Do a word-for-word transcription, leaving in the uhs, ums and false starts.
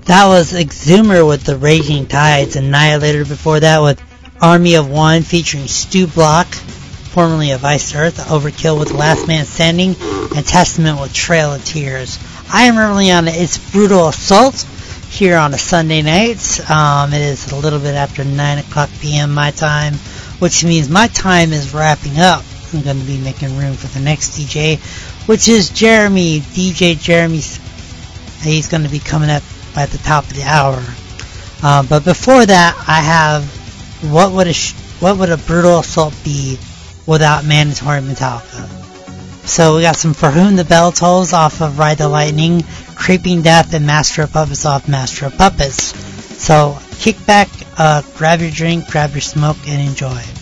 That was Exhumer with The Raging Tides, Annihilator before that with Army of One featuring Stu Block, formerly of Iced Earth, Overkill with Last Man Standing, and Testament with Trail of Tears. I am currently on It's Brutal Assault here on a Sunday night. Um, it is a little bit after nine o'clock p.m. my time, which means my time is wrapping up. I'm going to be making room for the next D J, which is Jeremy, D J Jeremy. He's going to be coming up at the top of the hour. Uh, but before that, I have what would a sh- what would a Brutal Assault be without Mandatory Metallica? So we got some For Whom the Bell Tolls off of Ride the Lightning, Creeping Death, and Master of Puppets off Master of Puppets. So kick back, uh, grab your drink, grab your smoke, and enjoy.